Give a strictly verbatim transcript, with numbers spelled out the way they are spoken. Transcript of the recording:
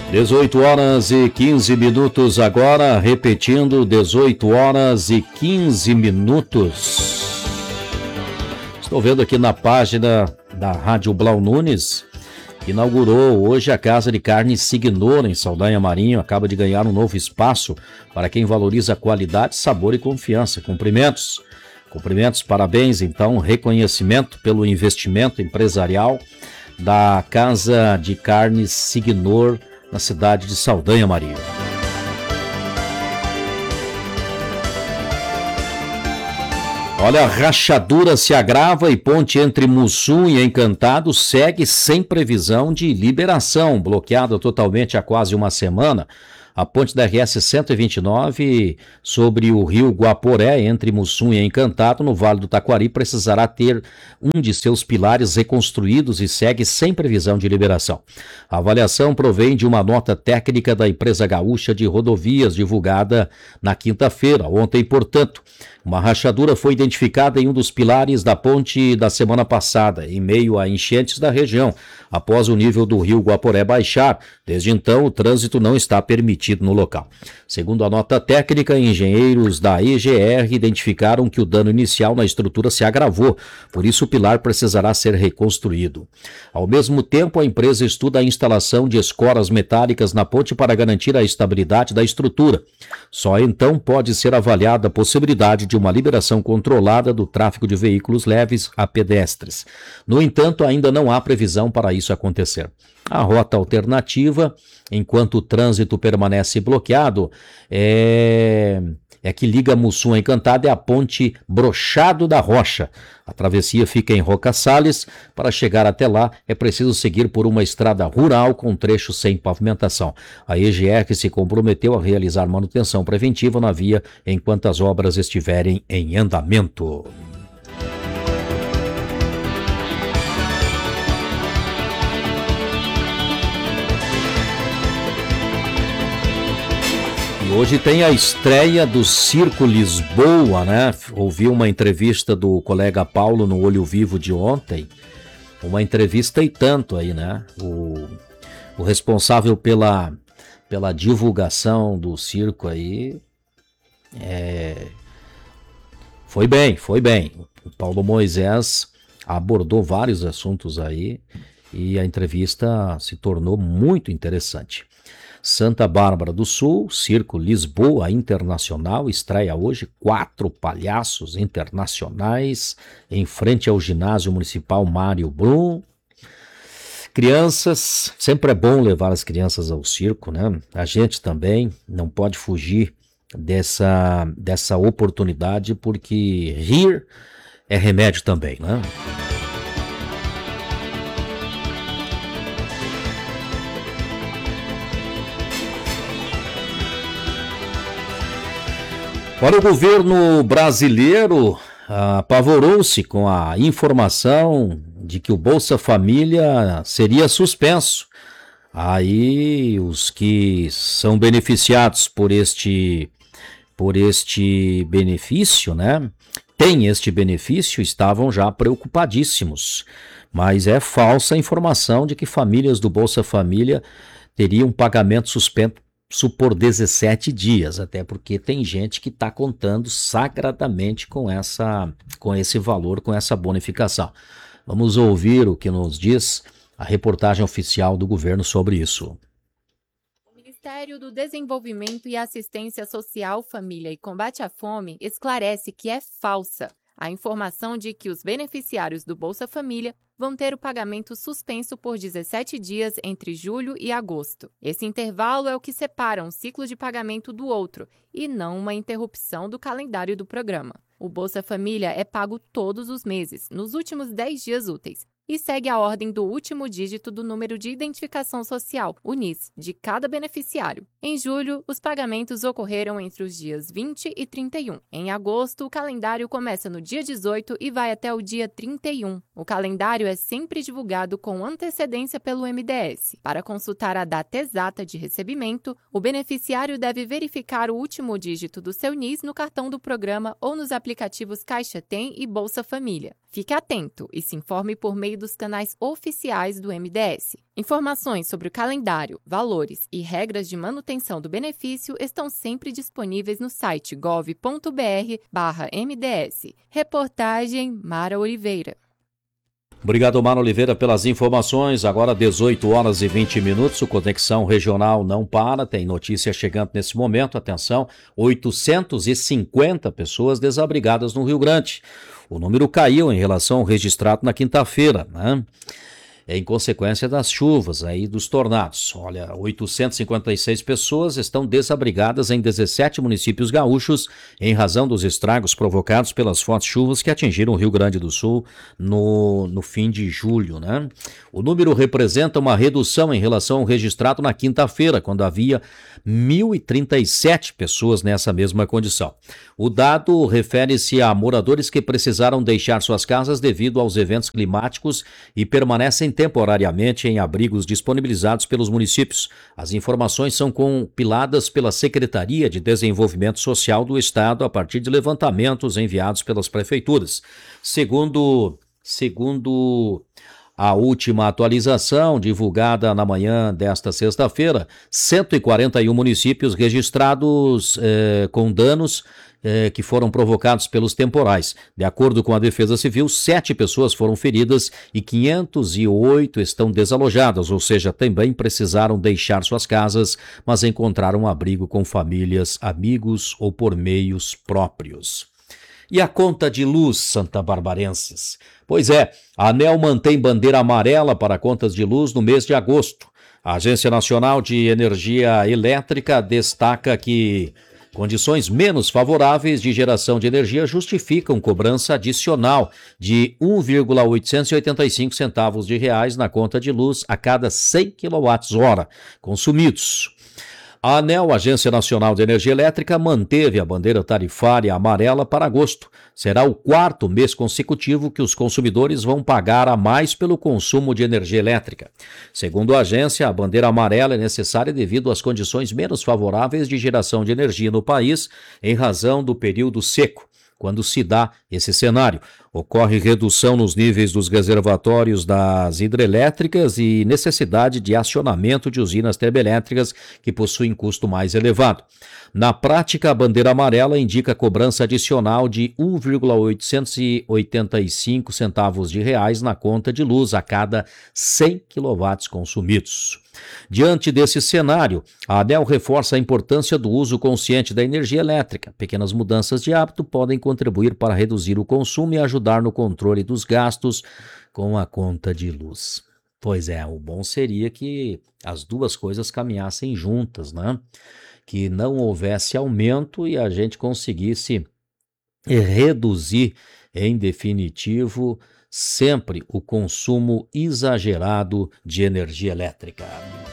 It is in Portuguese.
dezoito horas e quinze minutos agora, repetindo, dezoito horas e quinze minutos. Estou vendo aqui na página da Rádio Blau Nunes, que inaugurou hoje a Casa de Carne Signor, em Saldanha Marinho. Acaba de ganhar um novo espaço para quem valoriza qualidade, sabor e confiança. Cumprimentos. Cumprimentos, parabéns, então, reconhecimento pelo investimento empresarial da Casa de Carne Signor, na cidade de Saldanha Marinho. Olha, a rachadura se agrava e ponte entre Mussum e Encantado segue sem previsão de liberação, bloqueada totalmente há quase uma semana. A ponte da R S cento e vinte e nove sobre o rio Guaporé, entre Mussum e Encantado, no Vale do Taquari, precisará ter um de seus pilares reconstruídos e segue sem previsão de liberação. A avaliação provém de uma nota técnica da empresa gaúcha de rodovias, divulgada na quinta-feira, ontem, portanto. Uma rachadura foi identificada em um dos pilares da ponte da semana passada, em meio a enchentes da região, após o nível do rio Guaporé baixar. Desde então, o trânsito não está permitido no local. Segundo a nota técnica, engenheiros da E G R identificaram que o dano inicial na estrutura se agravou, por isso o pilar precisará ser reconstruído. Ao mesmo tempo, a empresa estuda a instalação de escoras metálicas na ponte para garantir a estabilidade da estrutura. Só então pode ser avaliada a possibilidade de uma liberação controlada do tráfego de veículos leves a pedestres. No entanto, ainda não há previsão para isso acontecer. A rota alternativa, enquanto o trânsito permanece bloqueado, é, é que liga Mussum a Encantado, é a ponte Brochado da Rocha. A travessia fica em Roca Salles. Para chegar até lá, é preciso seguir por uma estrada rural com trecho sem pavimentação. A E G R se comprometeu a realizar manutenção preventiva na via enquanto as obras estiverem em andamento. Hoje tem a estreia do Circo Lisboa, né? Ouvi uma entrevista do colega Paulo no Olho Vivo de ontem, uma entrevista e tanto aí, né? O, o responsável pela, pela divulgação do circo aí, é, foi bem, foi bem. O Paulo Moisés abordou vários assuntos aí e a entrevista se tornou muito interessante. Santa Bárbara do Sul, Circo Lisboa Internacional, estreia hoje quatro palhaços internacionais em frente ao ginásio municipal Mário Brum. Crianças, sempre é bom levar as crianças ao circo, né? A gente também não pode fugir dessa, dessa oportunidade, porque rir é remédio também, né? Olha, o governo brasileiro apavorou-se com a informação de que o Bolsa Família seria suspenso. Aí os que são beneficiados por este, por este benefício, né? Tem este benefício, estavam já preocupadíssimos. Mas é falsa a informação de que famílias do Bolsa Família teriam pagamento suspenso por dezessete dias, até porque tem gente que está contando sagradamente com, essa, com esse valor, com essa bonificação. Vamos ouvir o que nos diz a reportagem oficial do governo sobre isso. O Ministério do Desenvolvimento e Assistência Social, Família e Combate à Fome esclarece que é falsa a informação de que os beneficiários do Bolsa Família vão ter o pagamento suspenso por dezessete dias entre julho e agosto. Esse intervalo é o que separa um ciclo de pagamento do outro e não uma interrupção do calendário do programa. O Bolsa Família é pago todos os meses, nos últimos dez dias úteis, e segue a ordem do último dígito do número de identificação social, o N I S, de cada beneficiário. Em julho, os pagamentos ocorreram entre os dias vinte e trinta e um. Em agosto, o calendário começa no dia dezoito e vai até o dia trinta e um. O calendário é sempre divulgado com antecedência pelo M D S. Para consultar a data exata de recebimento, o beneficiário deve verificar o último dígito do seu N I S no cartão do programa ou nos aplicativos Caixa Tem e Bolsa Família. Fique atento e se informe por meio dos canais oficiais do M D S. Informações sobre o calendário, valores e regras de manutenção do benefício estão sempre disponíveis no site gov ponto br barra M D S. Reportagem Mara Oliveira. Obrigado, Mara Oliveira, pelas informações. Agora dezoito horas e vinte minutos, o Conexão Regional não para, tem notícia chegando nesse momento. Atenção, oitocentas e cinquenta pessoas desabrigadas no Rio Grande. O número caiu em relação ao registrado na quinta-feira, né? Em consequência das chuvas aí, dos tornados. Olha, oitocentas e cinquenta e seis pessoas estão desabrigadas em dezessete municípios gaúchos em razão dos estragos provocados pelas fortes chuvas que atingiram o Rio Grande do Sul no, no fim de julho, né? O número representa uma redução em relação ao registrado na quinta-feira, quando havia mil e trinta e sete pessoas nessa mesma condição. O dado refere-se a moradores que precisaram deixar suas casas devido aos eventos climáticos e permanecem temporariamente em abrigos disponibilizados pelos municípios. As informações são compiladas pela Secretaria de Desenvolvimento Social do Estado a partir de levantamentos enviados pelas prefeituras. Segundo, segundo a última atualização, divulgada na manhã desta sexta-feira, cento e quarenta e um municípios registrados eh, com danos eh, que foram provocados pelos temporais. De acordo com a Defesa Civil, sete pessoas foram feridas e quinhentas e oito estão desalojadas, ou seja, também precisaram deixar suas casas, mas encontraram abrigo com famílias, amigos ou por meios próprios. E a conta de luz, santabarbarenses? Pois é, a ANEEL mantém bandeira amarela para contas de luz no mês de agosto. A Agência Nacional de Energia Elétrica destaca que condições menos favoráveis de geração de energia justificam cobrança adicional de um vírgula oitocentos e oitenta e cinco centavos de reais na conta de luz a cada cem quilowatt-hora consumidos. A ANEEL, Agência Nacional de Energia Elétrica, manteve a bandeira tarifária amarela para agosto. Será o quarto mês consecutivo que os consumidores vão pagar a mais pelo consumo de energia elétrica. Segundo a agência, a bandeira amarela é necessária devido às condições menos favoráveis de geração de energia no país, em razão do período seco. Quando se dá esse cenário, ocorre redução nos níveis dos reservatórios das hidrelétricas e necessidade de acionamento de usinas termoelétricas que possuem custo mais elevado. Na prática, a bandeira amarela indica cobrança adicional de um vírgula oitocentos e oitenta e cinco centavos de reais na conta de luz a cada cem quilowatts consumidos. Diante desse cenário, a ANEEL reforça a importância do uso consciente da energia elétrica. Pequenas mudanças de hábito podem contribuir para reduzir o consumo e ajudar no controle dos gastos com a conta de luz. Pois é, o bom seria que as duas coisas caminhassem juntas, né? Que não houvesse aumento e a gente conseguisse reduzir, em definitivo, sempre o consumo exagerado de energia elétrica.